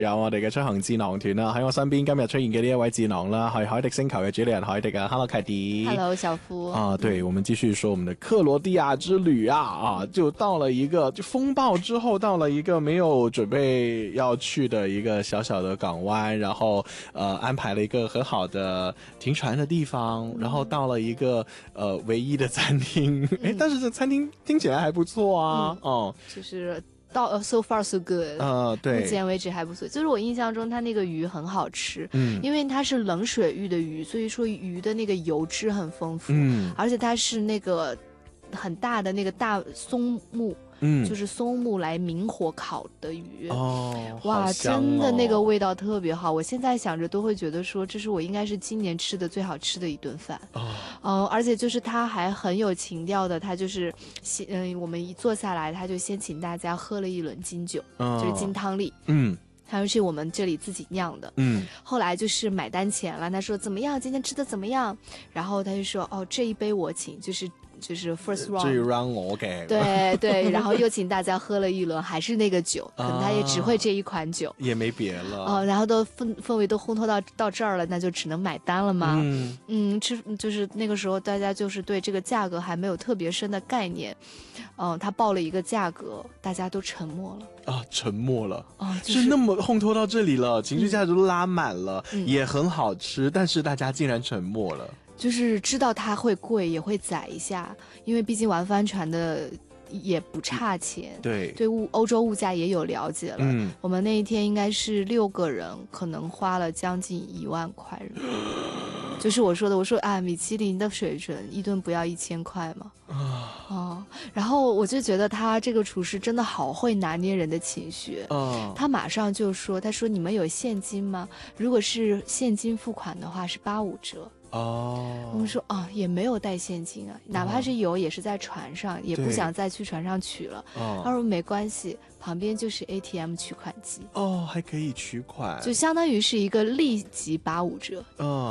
有我哋嘅出行智囊團啦，喺我身邊今日出現嘅呢一位智囊啦，係海迪星球嘅主理人海迪啊 ，Hello 凱迪 ，Hello 小夫啊，對，我們繼續說我們的克羅地亞之旅啊，就到了一個就風暴之後，到了一個沒有準備要去的一個小小的港灣，然後安排了一個很好的停船的地方，然後到了一個唯一的餐廳，但是這餐廳聽起來還不錯啊， 就是到so far so good， 對， 目前為止還不錯。就是我印象中，它那個魚很好吃，因為它是冷水域的魚，所以說魚的那個油脂很豐富，而且它是那個很大的那個大松木。就是松木來明火烤的魚，哇，真的那個味道特別好。我現在想着都會覺得說，這是我應該是今年吃的最好吃的一頓飯。而且就是他還很有情調的，他就是我們一坐下來，他就先請大家喝了一輪金酒，就是金湯力。還是我們這裡自己釀的。後來就是買單錢了，他說怎麼樣，今天吃的怎麼樣？然後他就說這一杯我請，就是 first round， 這一 round 我嘅， 對對，然後又請大家喝了一輪，還是那個酒，可能他也只會這一款酒， 也沒別了。 然後都氛圍都烘托到這兒了，那就只能買單了嘛。就是那個時候大家就是對這個價格還沒有特別深的概念，他報了一個價格，大家都沉默了。 沉默了。 就是那麼烘托到這裡了，情緒價值都拉滿了，也很好吃，但是大家竟然沉默了。 就是知道它會貴，也會宰一下，因為畢竟玩帆船的也不差錢。對歐洲物價也有了解了。我們那一天應該是6個人，可能花了將近1萬塊人民幣。就是我說啊，米其林的水準，一頓不要1000塊嘛。然後我就覺得他這個廚師真的好會拿捏人的情緒。他馬上就說，他說你們有現金嗎？如果是現金付款的話，是85折。我們說也沒有帶現金啊，哪怕是有也是在船上，也不想再去船上取了。他說沒關係，旁邊就是 ATM 取款機。 還可以取款， 就相當於是一個立即85折。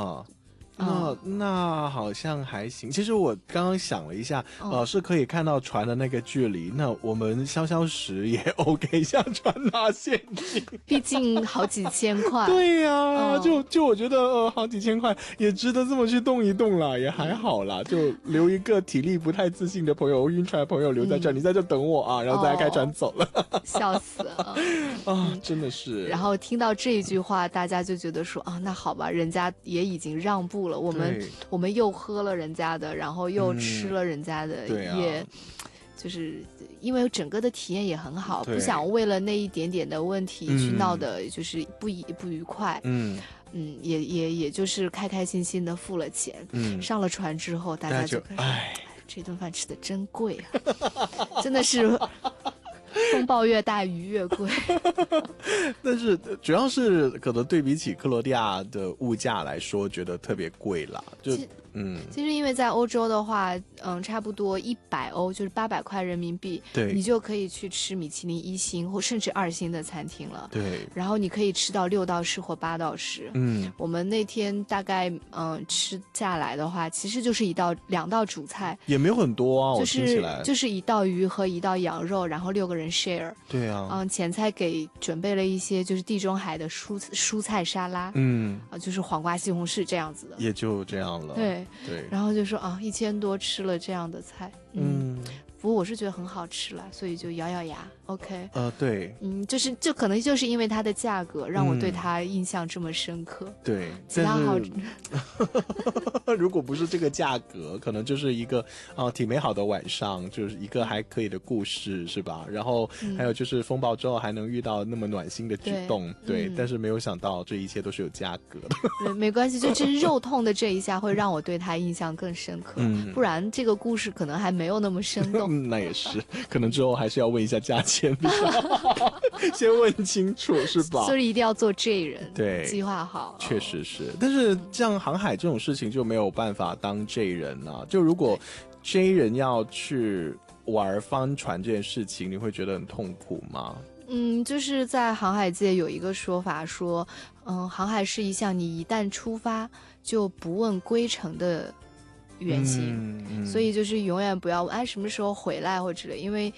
那好像還行。其實我剛剛想了一下，是可以看到船的那個距離，那我們消食也 OK 下船拿現金， 畢竟好幾千塊。 對呀，就我覺得好幾千塊也值得這麼去動一動啦，也還好啦，就留一個體力不太自信的朋友，暈船的朋友留在這，你在這等我啊，然後大家開船走了。 笑死了真的是。然後聽到這一句話，大家就覺得說那好吧，人家也已經讓步了，我們又喝了人家的，然後又吃了人家的，也就是因為整個的體驗也很好，不想為了那一點點的問題去鬧的就是不愉快。也就是開開心心的付了錢。上了船之後，大家就這頓飯吃的真貴啊，真的是風暴越大魚越貴。 但是主要是可能對比起克羅地亞的物價來說，覺得特別貴啦。 其實因為在歐洲的話，差不多100歐，就是800塊人民幣，對，你就可以去吃米其林1星或甚至2星的餐廳了。對，然後你可以吃到6道式或8道式。我們那天大概吃下來的話，其實就是2道主菜，也沒有很多啊。我聽起來就是1道魚和1道羊肉，然後6個人 share。對啊，前菜給準備了一些就是地中海的蔬菜沙拉，就是黃瓜、西紅柿這樣子的，也就這樣了。對。然後就說1000多吃了這樣的菜。不過我是覺得很好吃啦，所以就咬咬牙 OK。對，就可能就是因為它的價格讓我對它印象這麼深刻。對，其他好如果不是這個價格，可能就是一個挺美好的晚上，就是一個還可以的故事，是吧？然後還有就是風暴之後還能遇到那麼暖心的舉動。對，但是沒有想到這一切都是有價格的。 沒關係，就真肉痛的這一下會讓我對它印象更深刻。不然這個故事可能還沒有那麼生動。 那也是，可能之後還是要問一下價錢，先問清楚，是吧？ 所以一定要做 J 人， 對， 計劃好。 確實是，但是像航海這種事情就沒有辦法當 J 人啊。就如果 J 人要去玩帆船這件事情，你會覺得很痛苦嗎？ 就是在航海界有一個說法說，航海是一項你一旦出發就不問歸程的遠行，所以就是永遠不要什麼時候回來或之類，因為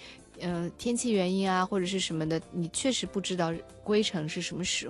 天气原因啊或者是什么的，你确实不知道归程是什么时